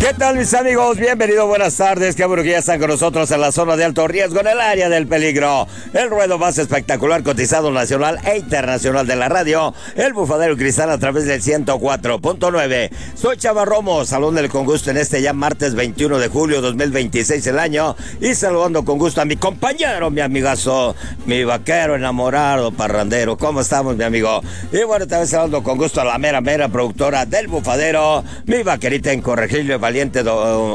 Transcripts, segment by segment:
¿Qué tal, mis amigos? Bienvenidos, buenas tardes. Qué bueno que ya están con nosotros en la zona de alto riesgo, en el área del peligro. El ruedo más espectacular, cotizado nacional e internacional de la radio. El Bufadero Cristal a través del 104.9. Soy Chava Romo, saludándole con gusto en este ya martes 21 de julio 2026 el año. Y saludando con gusto a mi compañero, mi amigazo, mi vaquero enamorado, parrandero. ¿Cómo estamos, mi amigo? Y bueno, también saludando con gusto a la mera productora del Bufadero, mi vaquerita incorregible, valiente,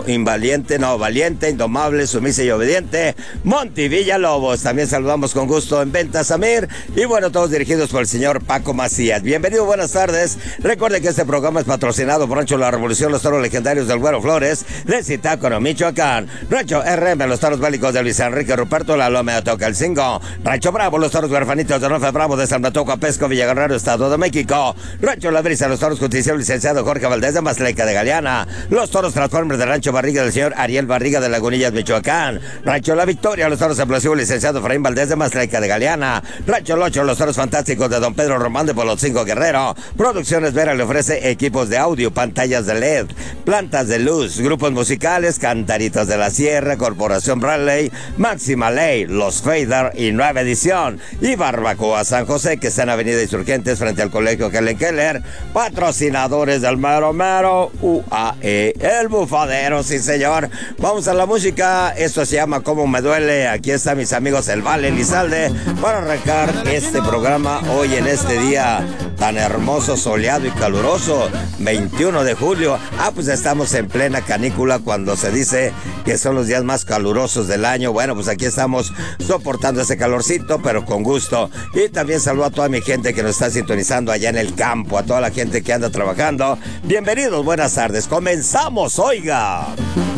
indomable, sumisa y obediente, Monty Villalobos. También saludamos con gusto en Venta Samir. Y bueno, todos dirigidos por el señor Paco Macías. Bienvenido, buenas tardes. Recuerde que este programa es patrocinado por Rancho La Revolución, los toros legendarios del Güero Flores, de Zitácuaro, Michoacán. Rancho RM, los toros bélicos de Luis Enrique Ruperto, la Loma de Tocalcingo. Rancho Bravo, los toros huerfanitos de Nofe Bravo, de San Mateo, Pesco, Villaguerrero, Estado de México. Rancho La Brisa, los toros justiciables, licenciado Jorge Valdés de Mazleca de Galeana. Los toros Transformers de Rancho Barriga del señor Ariel Barriga de Lagunillas, Michoacán. Rancho La Victoria, los toros explosivos, licenciado Efraín Valdés de Mazleca de Galeana. Rancho Locho, los toros fantásticos de don Pedro Román de Polotzingo Guerrero. Producciones Vera le ofrece equipos de audio, pantallas de LED, plantas de luz, grupos musicales, Cantaritas de la Sierra, Corporación Bradley, Máxima Ley, Los Fader y Nueva Edición. Y Barbacoa San José, que está en Avenida Insurgentes frente al Colegio Helen Keller. Patrocinadores del mero UAE, el Bufadero, sí señor. Vamos a la música, esto se llama Cómo Me Duele. Aquí están mis amigos el Vale Elizalde para arrancar este programa hoy en este día tan hermoso, soleado y caluroso, 21 de julio. Pues estamos en plena canícula cuando se dice que son los días más calurosos del año. Bueno, pues aquí estamos soportando ese calorcito, pero con gusto. Y también saludo a toda mi gente que nos está sintonizando allá en el campo, a toda la gente que anda trabajando. Bienvenidos, buenas tardes. Comenzamos, oiga.